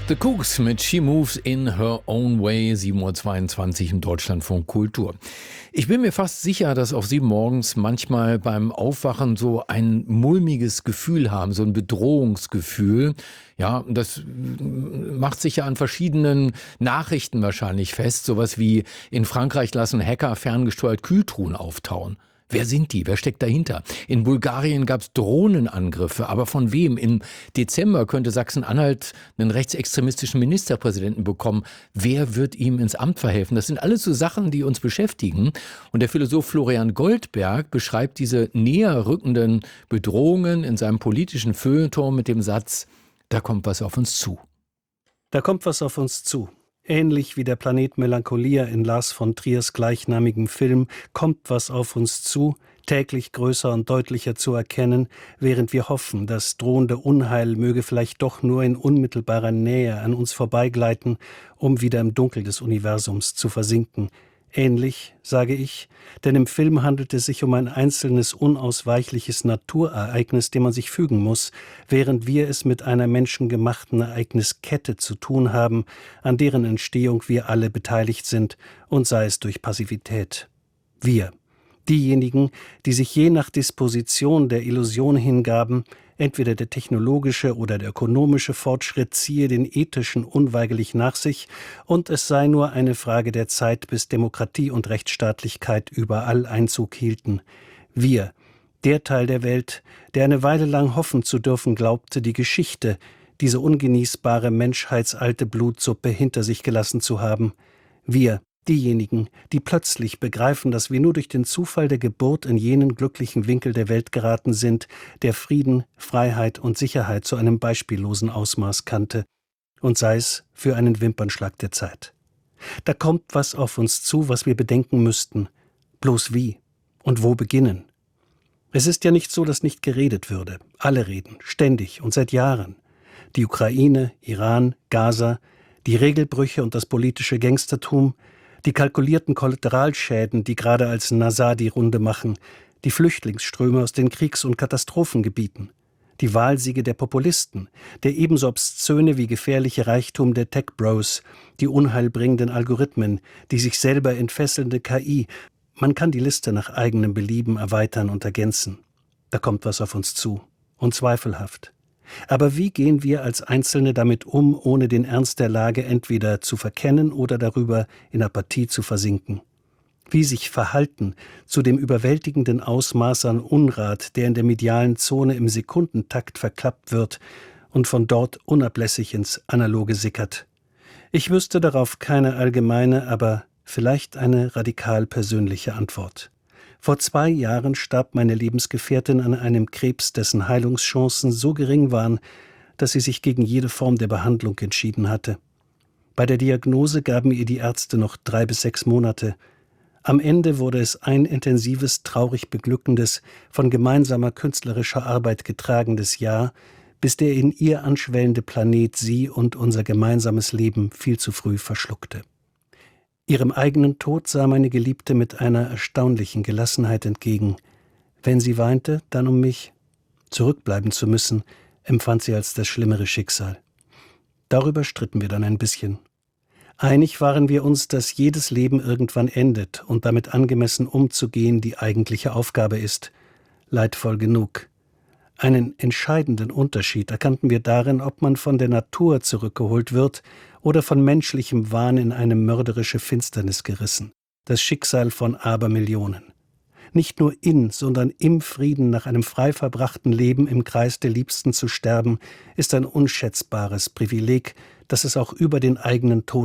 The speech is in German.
The Cooks mit She Moves in Her Own Way, 7:22 Uhr im Deutschlandfunk Kultur. Ich bin mir fast sicher, dass auch Sie morgens manchmal beim Aufwachen so ein mulmiges Gefühl haben, so ein Bedrohungsgefühl. Ja, das macht sich ja an verschiedenen Nachrichten wahrscheinlich fest. Sowas wie in Frankreich lassen Hacker ferngesteuert Kühltruhen auftauen. Wer sind die? Wer steckt dahinter? In Bulgarien gab es Drohnenangriffe. Aber von wem? Im Dezember könnte Sachsen-Anhalt einen rechtsextremistischen Ministerpräsidenten bekommen. Wer wird ihm ins Amt verhelfen? Das sind alles so Sachen, die uns beschäftigen. Und der Philosoph Florian Goldberg beschreibt diese näher rückenden Bedrohungen in seinem politischen Feuilleton mit dem Satz: Da kommt was auf uns zu. Da kommt was auf uns zu. Ähnlich wie der Planet Melancholia in Lars von Triers gleichnamigem Film kommt was auf uns zu, täglich größer und deutlicher zu erkennen, während wir hoffen, das drohende Unheil möge vielleicht doch nur in unmittelbarer Nähe an uns vorbeigleiten, um wieder im Dunkel des Universums zu versinken. Ähnlich, sage ich, denn im Film handelt es sich um ein einzelnes, unausweichliches Naturereignis, dem man sich fügen muss, während wir es mit einer menschengemachten Ereigniskette zu tun haben, an deren Entstehung wir alle beteiligt sind, und sei es durch Passivität. Wir, diejenigen, die sich je nach Disposition der Illusion hingaben, entweder der technologische oder der ökonomische Fortschritt ziehe den ethischen unweigerlich nach sich, und es sei nur eine Frage der Zeit, bis Demokratie und Rechtsstaatlichkeit überall Einzug hielten. Wir, der Teil der Welt, der eine Weile lang hoffen zu dürfen glaubte, die Geschichte, diese ungenießbare menschheitsalte Blutsuppe hinter sich gelassen zu haben. Wir, diejenigen, die plötzlich begreifen, dass wir nur durch den Zufall der Geburt in jenen glücklichen Winkel der Welt geraten sind, der Frieden, Freiheit und Sicherheit zu einem beispiellosen Ausmaß kannte, und sei es für einen Wimpernschlag der Zeit. Da kommt was auf uns zu, was wir bedenken müssten. Bloß wie und wo beginnen? Es ist ja nicht so, dass nicht geredet würde. Alle reden, ständig und seit Jahren. Die Ukraine, Iran, Gaza, die Regelbrüche und das politische Gangstertum, die kalkulierten Kollateralschäden, die gerade als Nasar die Runde machen, die Flüchtlingsströme aus den Kriegs- und Katastrophengebieten, die Wahlsiege der Populisten, der ebenso obszöne wie gefährliche Reichtum der Tech-Bros, die unheilbringenden Algorithmen, die sich selber entfesselnde KI. Man kann die Liste nach eigenem Belieben erweitern und ergänzen. Da kommt was auf uns zu, unzweifelhaft. Aber wie gehen wir als Einzelne damit um, ohne den Ernst der Lage entweder zu verkennen oder darüber in Apathie zu versinken? Wie sich verhalten zu dem überwältigenden Ausmaß an Unrat, der in der medialen Zone im Sekundentakt verklappt wird und von dort unablässig ins Analoge sickert? Ich wüsste darauf keine allgemeine, aber vielleicht eine radikal persönliche Antwort. Vor 2 Jahren starb meine Lebensgefährtin an einem Krebs, dessen Heilungschancen so gering waren, dass sie sich gegen jede Form der Behandlung entschieden hatte. Bei der Diagnose gaben ihr die Ärzte noch 3 bis 6 Monate. Am Ende wurde es ein intensives, traurig beglückendes, von gemeinsamer künstlerischer Arbeit getragenes Jahr, bis der in ihr anschwellende Planet sie und unser gemeinsames Leben viel zu früh verschluckte. Ihrem eigenen Tod sah meine Geliebte mit einer erstaunlichen Gelassenheit entgegen. Wenn sie weinte, dann um mich. Zurückbleiben zu müssen, empfand sie als das schlimmere Schicksal. Darüber stritten wir dann ein bisschen. Einig waren wir uns, dass jedes Leben irgendwann endet und damit angemessen umzugehen die eigentliche Aufgabe ist. Leidvoll genug. Einen entscheidenden Unterschied erkannten wir darin, ob man von der Natur zurückgeholt wird oder von menschlichem Wahn in eine mörderische Finsternis gerissen. Das Schicksal von Abermillionen. Nicht nur in, sondern im Frieden nach einem frei verbrachten Leben im Kreis der Liebsten zu sterben, ist ein unschätzbares Privileg, das es auch über den eigenen Tod